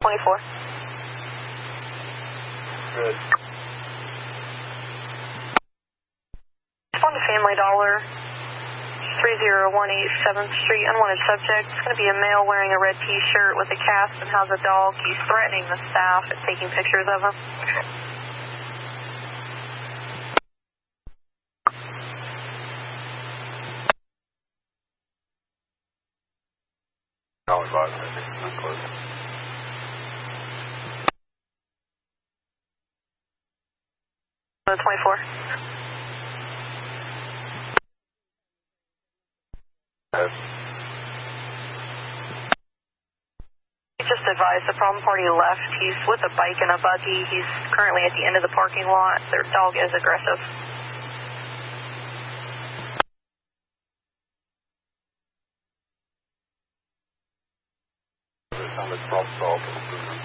24. Good. Respond to Family Dollar, 3018 7th Street, unwanted subject. It's going to be a male wearing a red t-shirt with a cast and has a dog. He's threatening the staff and taking pictures of him. I'll advise him. It's close. The 24. He just advised the problem party left. He's with a bike and a buggy. He's currently at the end of the parking lot. Their dog is aggressive. It sounded problem solved.